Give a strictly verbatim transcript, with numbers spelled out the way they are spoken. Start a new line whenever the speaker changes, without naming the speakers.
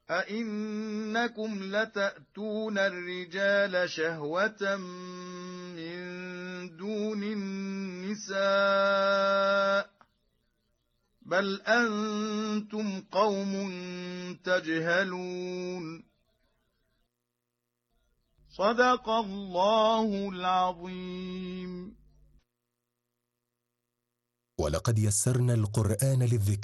أئنكم لتأتون الرجال شهوة من دون النساء بل أنتم قوم تجهلون. صدق الله العظيم.
ولقد يسرنا القرآن للذكر